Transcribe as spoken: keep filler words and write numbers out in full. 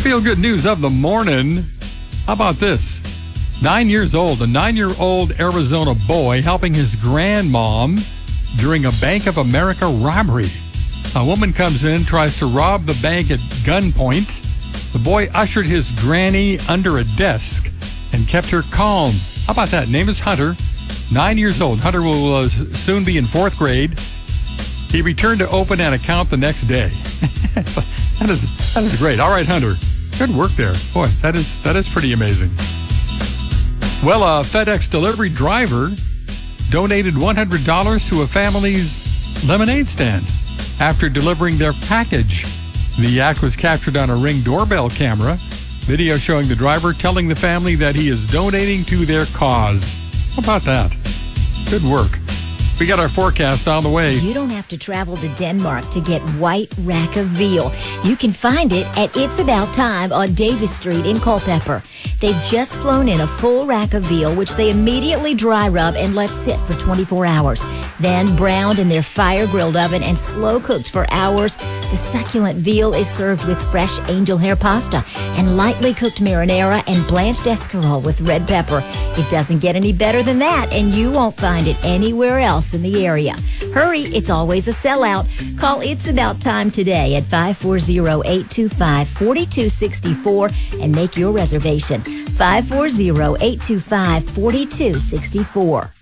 feel-good news of the morning. How about this? Nine years old, a nine-year-old Arizona boy helping his grandmom during a Bank of America robbery. A woman comes in, tries to rob the bank at gunpoint. The boy ushered his granny under a desk and kept her calm. How about that? Name is Hunter, nine years old. Hunter will uh, soon be in fourth grade. He returned to open an account the next day. that is that is great. All right, Hunter, good work there. Boy, that is that is pretty amazing. Well, a FedEx delivery driver donated one hundred dollars to a family's lemonade stand after delivering their package. The act was captured on a Ring doorbell camera. Video showing the driver telling the family that he is donating to their cause. How about that? Good work. We got our forecast on the way. You don't have to travel to Denmark to get white rack of veal. You can find it at It's About Time on Davis Street in Culpeper. They've just flown in a full rack of veal, which they immediately dry rub and let sit for twenty-four hours. Then browned in their fire-grilled oven and slow-cooked for hours, the succulent veal is served with fresh angel hair pasta and lightly cooked marinara and blanched escarole with red pepper. It doesn't get any better than that, and you won't find it anywhere else in the area. Hurry, it's always a sellout. Call It's About Time today at five four zero, eight two five, four two six four and make your reservation. five four zero, eight two five, four two six four.